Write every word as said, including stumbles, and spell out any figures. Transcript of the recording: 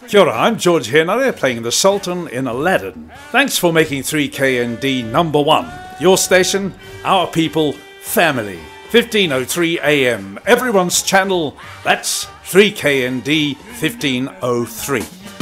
Kia ora, I'm George Henare playing the Sultan in Aladdin. Thanks for making three K N D number one. Your station, our people, family. fifteen oh three A M, everyone's channel, that's three K N D fifteen oh three.